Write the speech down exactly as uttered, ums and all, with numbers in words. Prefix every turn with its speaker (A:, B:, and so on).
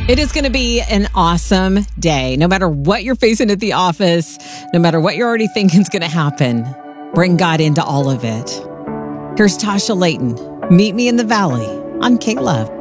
A: It is going to be an awesome day. No matter what you're facing at the office, no matter what you're already thinking is going to happen, bring God into all of it. Here's Tasha Layton. Meet me in the valley on K-Love.